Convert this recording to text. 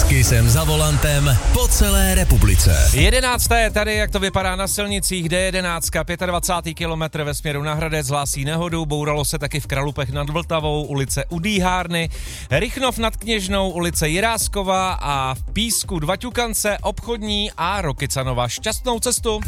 Taky jsem za volantem po celé republice. 11. tady, jak to vypadá na silnicích, D11, 25. kilometr ve směru na Hradec, hlásí nehodu, bouralo se taky v Kralupech nad Vltavou, ulice u Dýhárny, Rychnov nad Kněžnou, ulice Jiráskova a v Písku 2 Ťukance, Obchodní a Rokycanova. Šťastnou cestu.